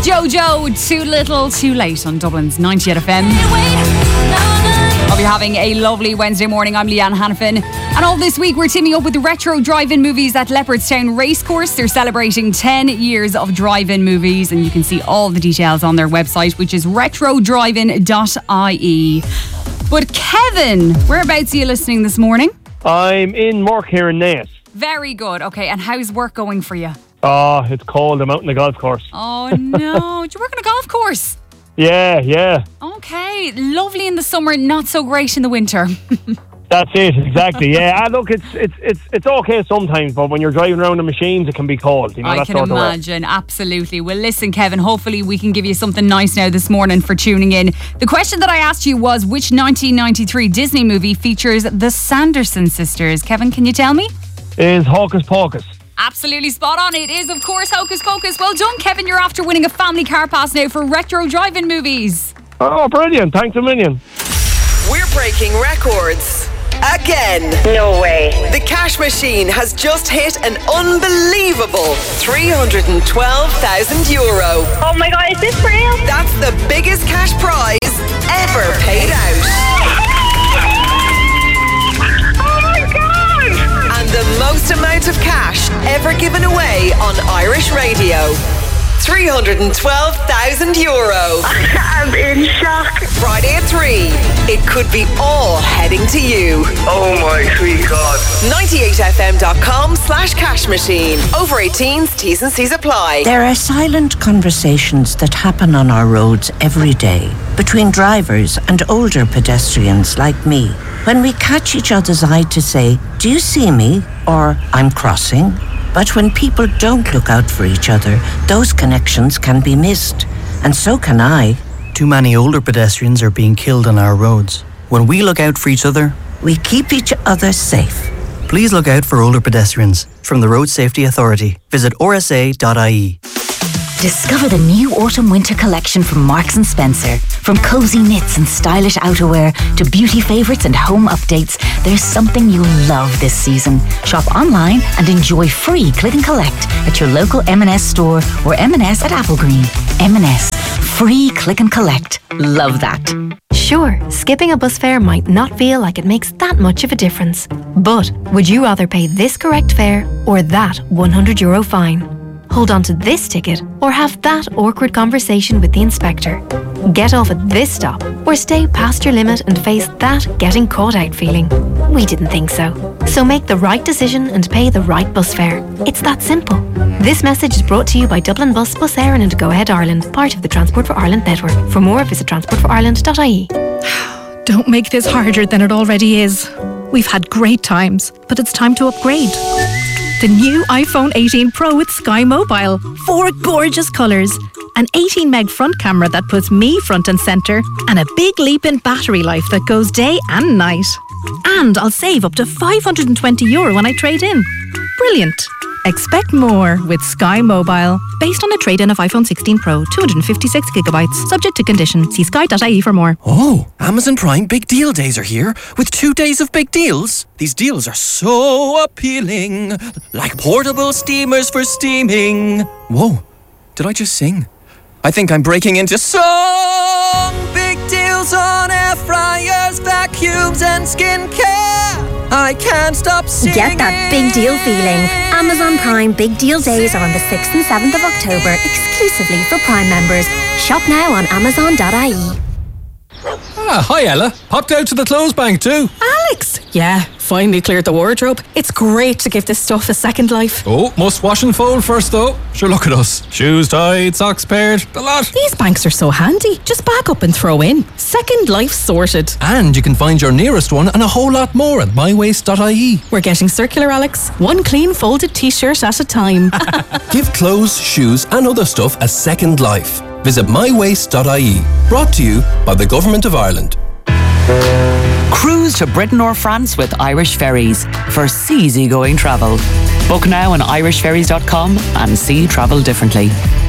Jojo, Too Little, Too Late on Dublin's 98 FM. I'll be having a lovely Wednesday morning. I'm Leanne Hannafin. And all this week, we're teaming up with the Retro Drive-In Movies at Leopardstown Racecourse. They're celebrating 10 years of drive-in movies, and you can see all the details on their website, which is retrodrivein.ie. But Kevin, whereabouts are you listening this morning? I'm in Mork here in Naas. Very good. Okay, and how's work going for you? Oh, it's cold. I'm out on the golf course. Oh, no. Do you work on a golf course? Yeah. Okay, lovely in the summer, not so great in the winter. That's it, exactly. Yeah, look, it's okay sometimes, but when you're driving around the machines, it can be cold. You know, I can imagine, absolutely. Well, listen, Kevin, hopefully we can give you something nice now this morning for tuning in. The question that I asked you was, which 1993 Disney movie features the Sanderson sisters? Kevin, can you tell me? Is Hocus Pocus. Absolutely spot on. It is, of course, Hocus Pocus. Well done, Kevin. You're after winning a family car pass now for Retro Drive-In Movies. Oh, brilliant. Thanks a million. We're breaking records again. No way. The cash machine has just hit an unbelievable €312,000. Oh my God, is this real? That's the biggest cash prize ever paid out. The most amount of cash ever given away on Irish radio. €312,000. I'm in shock. Friday at 3. It could be all heading to you. Oh my sweet God. 98fm.com/cash machine. Over 18s, T's and C's apply. There are silent conversations that happen on our roads every day between drivers and older pedestrians like me. When we catch each other's eye to say, "Do you see me?" or "I'm crossing." But when people don't look out for each other, those connections can be missed. And so can I. Too many older pedestrians are being killed on our roads. When we look out for each other, we keep each other safe. Please look out for older pedestrians. From the Road Safety Authority. Visit rsa.ie. Discover the new autumn-winter collection from Marks & Spencer. From cozy knits and stylish outerwear to beauty favourites and home updates, there's something you'll love this season. Shop online and enjoy free click and collect at your local M&S store or M&S at Applegreen. M&S. Free click and collect. Love that. Sure, skipping a bus fare might not feel like it makes that much of a difference. But would you rather pay this correct fare or that €100 fine? Hold on to this ticket or have that awkward conversation with the inspector. Get off at this stop or stay past your limit and face that getting caught out feeling. We didn't think so. So make the right decision and pay the right bus fare. It's that simple. This message is brought to you by Dublin Bus, Bus Éireann and Go Ahead Ireland, part of the Transport for Ireland network. For more, visit transportforireland.ie. Don't make this harder than it already is. We've had great times, but it's time to upgrade. The new iPhone 18 Pro with Sky Mobile. 4 gorgeous colours. An 18 meg front camera that puts me front and centre. And a big leap in battery life that goes day and night. And I'll save up to €520 when I trade in. Brilliant. Expect more with Sky Mobile. Based on a trade-in of iPhone 16 Pro, 256GB. Subject to condition. See sky.ie for more. Oh, Amazon Prime Big Deal Days are here with 2 days of big deals. These deals are so appealing. Like portable steamers for steaming. Whoa, did I just sing? I think I'm breaking into song. Big deals on air fryers, vacuums and skincare. I can't stop singing. Get that big deal feeling. Amazon Prime Big Deal Days are on the 6th and 7th of October, exclusively for Prime members. Shop now on amazon.ie. Hi Ella. Popped out to the clothes bank too. Alex! Yeah, finally cleared the wardrobe. It's great to give this stuff a second life. Oh, must wash and fold first though. Sure, look at us. Shoes tied, socks paired, the lot. These banks are so handy. Just back up and throw in. Second life sorted. And you can find your nearest one and a whole lot more at mywaste.ie. We're getting circular, Alex. One clean folded t-shirt at a time. Give clothes, shoes and other stuff a second life. Visit mywaste.ie. Brought to you by the Government of Ireland. Cruise to Britain or France with Irish Ferries for easygoing travel. Book now on irishferries.com and see travel differently.